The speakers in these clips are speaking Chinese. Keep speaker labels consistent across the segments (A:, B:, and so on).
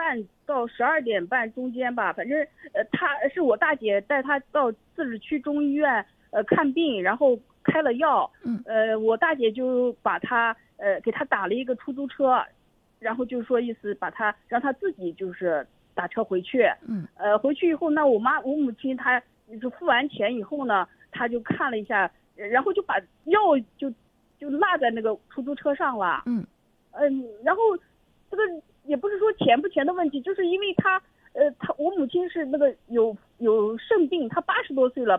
A: 半到12点半中间吧，反正他是我大姐带他到自治区中医院看病，然后开了药，我大姐就把他给他打了一个出租车，然后就说意思让他自己就是打车回去，回去以后呢，我母亲她就付完钱以后呢，她就看了一下，然后就把药就落在那个出租车上了，然后这个也不是说钱不钱的问题，就是因为我母亲是那个有肾病，她80多岁了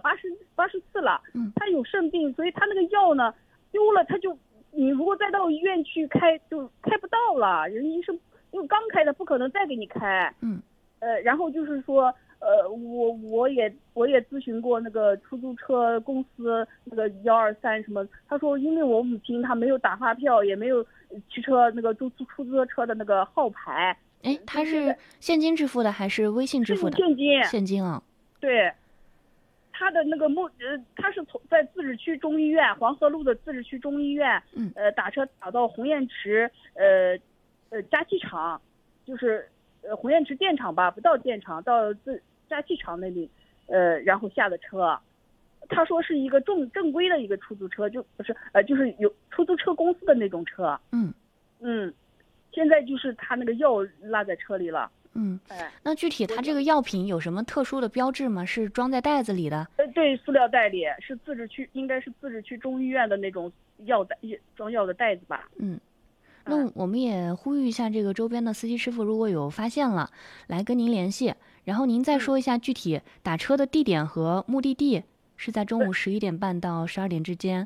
A: ，84了，她有肾病，所以她那个药呢丢了，你如果再到医院去开就开不到了，人家医生因为刚开的不可能再给你开，然后就是说我也咨询过那个出租车公司那个123什么，他说因为我母亲她没有打发票，也没有汽车那个出租车的那个号牌。
B: 哎，他是现金支付的还是微信支付的？现金啊。对，
A: 他的那个他是在自治区中医院黄河路的自治区中医院，打车打到鸿雁池加气厂，就是鸿雁池电厂吧，不到电厂，到加气厂那里，然后下的车。他说是一个正规的一个出租车，就是有出租车公司的那种车。现在就是他那个药落在车里了。
B: 那具体他这个药品有什么特殊的标志吗？是装在袋子里的？
A: 对，塑料袋里，应该是自治区中医院的那种装药的袋子吧。
B: 那我们也呼吁一下这个周边的司机师傅，如果有发现了，来跟您联系。然后您再说一下具体打车的地点和目的地是在中午11点半到12点之间。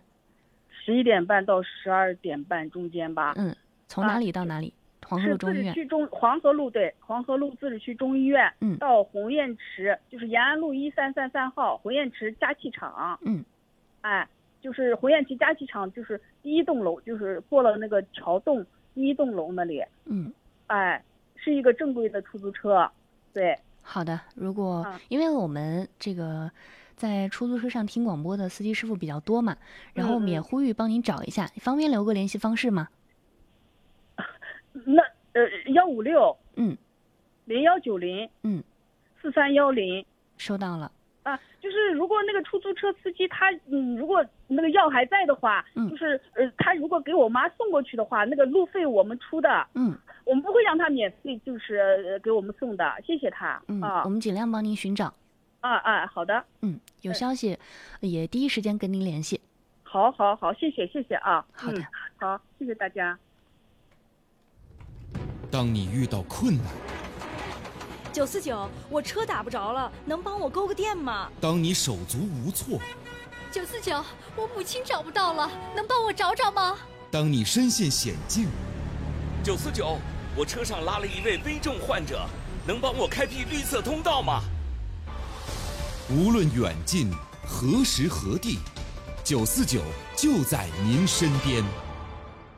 A: 11点半到12点半中间吧。
B: 从哪里到哪里？黄河路中医院。
A: 黄河路自治区中医院。到鸿雁池，就是延安路1333号鸿雁池加气厂。就是鸿雁池加气厂，就是第一栋楼，就是过了那个桥洞第一栋楼那里。是一个正规的出租车。对。
B: 好的，如果因为我们这个在出租车上听广播的司机师傅比较多嘛，然后我们也呼吁帮您找一下，方便留个联系方式吗？
A: 那1560190 4310。
B: 收到了。
A: 就是如果那个出租车司机他如果那个药还在的话，就是他如果给我妈送过去的话，那个路费我们出的，我们不会让他免费就是给我们送的，谢谢他。
B: 我们尽量帮您寻找。
A: 好的。
B: 有消息也第一时间跟您联系。
A: 好，谢谢啊。
B: 好的。
A: 好，谢谢大家。
C: 当你遇到困难
D: ，949，我车打不着了，能帮我勾个电吗？
C: 当你手足无措
E: ，949，我母亲找不到了，能帮我找找吗？
C: 当你身陷险境
F: ，949，我车上拉了一位危重患者，能帮我开辟绿色通道吗？
C: 无论远近，何时何地，949就在您身边。